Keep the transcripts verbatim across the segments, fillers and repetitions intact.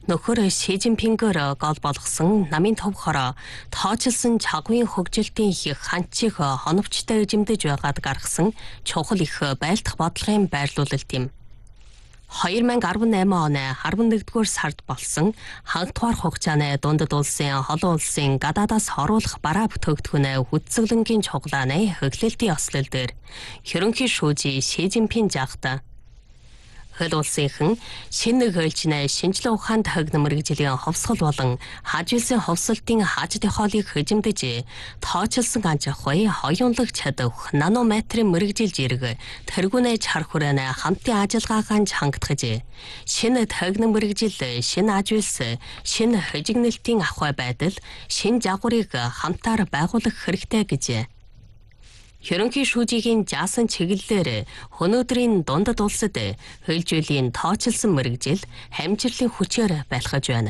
Нөхөр Ши Жинпингээр гол болгосон намын товхороо тооцолсон чагвын хөгжилтийн их ханчиг хоновчтой эзэмдэж байгаад гаргасан чухал их байлдах бодлогын байрлуулалт юм. two thousand eighteen оны eleven-р сард болсон хангалтугаар хугацааны дундад улсын холон улсын гадаадаас оруулах бараа бүтээгдэхүүнээ хүчзэглэнгийн чуглааны хөглөлтийн ослол дээр ерөнхий шүүжий Ши Жинпин жагта хөл улсынхан шинэ хөлжнэ шинжилгээ ухаанд хогн мэрэгжлийн ховсгол болон хажуулсан ховсолтын хаж тохиолыг хөжимдөж тооцолсон ганц ахуй хоёулаг чадах нанометрийн мэрэгжилж ирэг тэргүүнээ чар хүрээний хамтын ажиллагаагаан хангадгаж шинэ хогн мэрэгжил шинэ хажуулс шинэ хөжигнэлтийн ахуй байдал шинэ жагварыг хамтаар байгуулах хэрэгтэй гэж ерөнхий шүүжигийн жаасан чиглэлээр өнөөдрийн дундад улсад хөлжөөлийн тооцолсон мэрэгжил хамжирлын хүчээр байлгаж байна.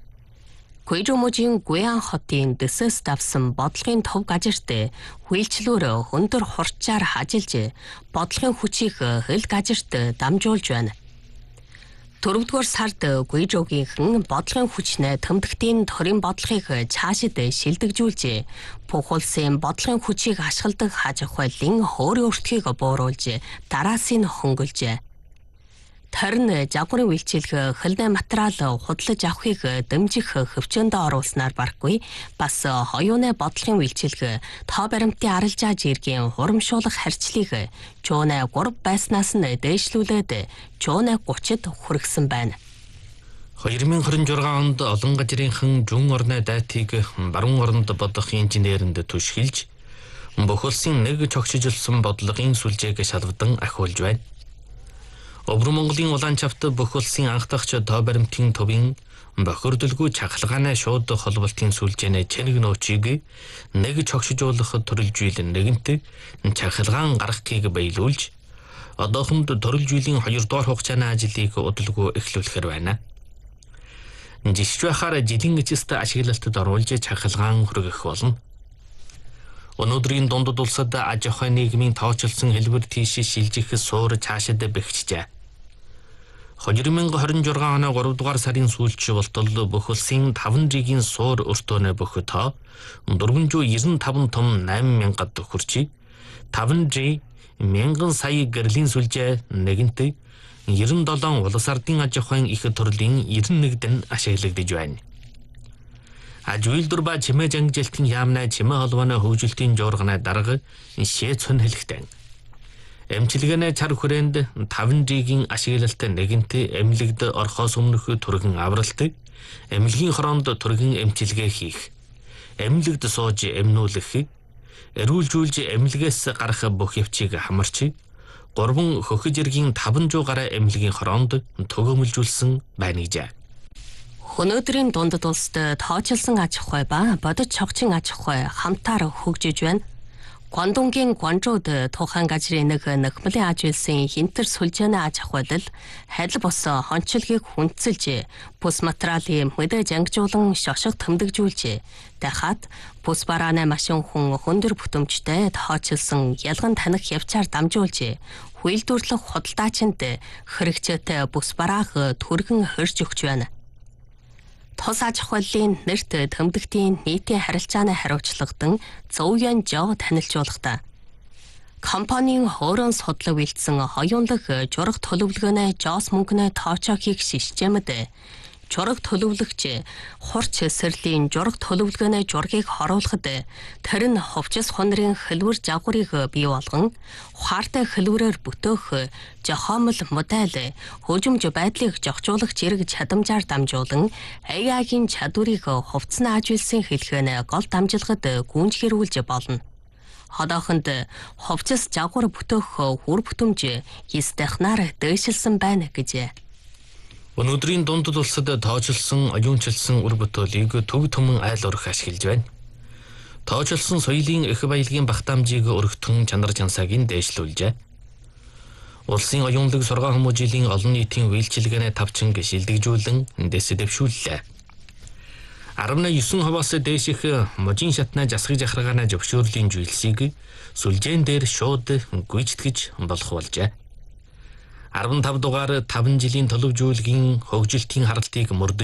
Гуйжууможийн Гуян хотын дэсэс давсан бодлогын төв газарт хүлчлүүр өндөр хурцаар хажилж бодлогын хүчийг хөл газарт дамжуулж байна. Дөрөвдүгээр сард Гуйжоогийнхэн бодлогын хүчнээ тэмдэгтийн төрийн бодлогыг цаашид шилдэгжүүлж бүх улсын бодлогын хүчийг ашигладаг хаж ахуйлын хөөрийн өртгийг бууруулж дараас нь хөнгөлжээ. Тарин жагварын үйлчилгээ хөлний материал худалдаж авахыг дэмжих хөвчөндө оруулснаар барахгүй бас хоёуны бодлогын үйлчилгээ тоо баримтын арилжааж иргэн хурамшуулах харьцлыг жууны three байснаас нь дээшлүүлээд жууны thirty-д хүргэсэн байна. twenty twenty-six онд олон газрынхан жун орны дайтыг баруун оронд бодох инженеринд түшгэлж бүх улсын нэг чогшижлсон бодлогын сүлжээг шалвдан ахиулж байна. Өвөр Монголын улаан чавт бүх улсын анхдагч тоо баримтын төвийн бохирдолгүй чахалгааны шууд холболтын сүлжээний чэнэг нөөцийг нэг чогшижуулах төрөлжүүл нэгэнт чахалгаан гаргахыг баялуулж одоохонд төрөлжүүлийн two дугаар хугацааны ажлыг удалгүй эхлүүлэхэр байна. Жишж байхаар жилийн эцэст ашиглалтад оруулж чахалгаан хүргэх болно. Өнөөдрийн дундад улсад аж ахуй нийгмийн тооцолсон хэлбэр тийш шилжих суур цаашид бэхжижээ. twenty twenty-six оны three дугаар сарын сүүлч болтол бүх улсын five G-ийн суур өртөөний бүх тоо four hundred ninety-five том eight мянгад хүрчээ. five G one сая гэрлийн сүлжээ нэгэнт ninety-seven улс ардын аж ахуйн их төрлийн ninety-one-д ашиглагдж байна. Аж үйлдвэр ба чимээ жангжилтын яамнаа чимээ холбооны хөгжилтийн жуурганы дарга шээцэн хэлэхтэн. Эмчилгээний цар хүрээнд five G-ийн ашиглалт нэгэнт эмнэлэгд орхоос өмнөх түргэн авралт, эмнэлгийн хороонд түргэн эмчилгээ хийх, эмнэлэгд сууж эмнүүлэх, эрүүлжүүлж эмнэлгээс гарах бүх явцыг хамарч, гурван хөхөж иргийн five hundred гаруй эмнэлгийн хороонд төгөөмөлжүүлсэн байна гэж. Өнөөдрийн дундад улсад тооцолсон аж ахуй ба бодит чогчин аж ахуй хамтаар хөгжиж байна. Гуандунгийн Гуанчжууд тухайн газрын нэг нөхмөлийн аж үйлсийн хинтэр сүлжээний аж ахуйлал хайдал бос хончилгийг хүнцэлж бус материалын мэдээж ангижуулан шошго тэмдэгжүүлж дахиад бус барааны машин хүн хөндөр бүтэмжтэй тооцолсон ялган таних явцаар дамжуулж үйлдвэрлэх худалдаачинд хэрэгцээтэй бус бараах түргэн хөрж өгч байна. Тус аж ахуйлын нэрт тэмдэгтийн нийтийн харилцааны хариуцлагадан Зөүян Жоо танилцуулгахдаа компанийн хөөрөн судлаг үйлдсэн хоёулаг жураг төлөвлөгөөний жоос мөнгөний тоочоо хийх системд жураг төлөвлөгч хурц сэрлийн жураг төлөвлөгөөний жургийг хоруулахад тэр нь хувцас хонрын хэлбэр жагварыг бий болгон ухаартай хэлбэрээр бүтөөх жохомл модель хөгжимж байдлыг зохицуулах зэрэг чадамжаар дамжуулан A I-гийн чадварыг хувцсны аж үйлсийн хэлхээний гол дамжилгад гүйцгэрүүлж болно. Одоохонд хувцас жагвар бүтөөх хүр бүтэмж эс технаар дэвшилсэн байна гэж. Өнөөдрийн дундад улсад тооцолсон оюунчилсан үр бүтээлийг төв төмөн айл урах ашиглаж байна. Тооцолсон соёлын их баялагын багтаамжийг өргөтгөн чанар чансааг нь дээшлүүлжээ. Улсын оюунлаг сургаан хүмүүжлийн олон нийтийн үйлчилгээний тавчинг шилдэгжүүлэн дэс дэвшүүллээ. ninety-nine хувиас дээших можийн шатны засгыг жахаргааны зөвшөөрлийн зүйлсийг сүлжээн дээр шууд гүйцэтгэж болох болжээ. fifty-five дугаар five жилийн төлөвжүүлгийн хөгжилтийн харалтыг мөрдөж